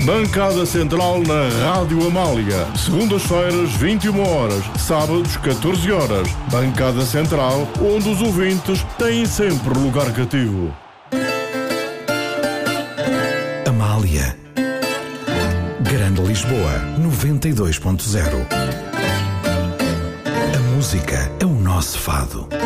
Bancada Central na Rádio Amália. Segundas-feiras, 21 horas. Sábados, 14 horas. Bancada Central, onde os ouvintes têm sempre lugar cativo. Amália. Grande Lisboa, 92.0. A música é o nosso fado.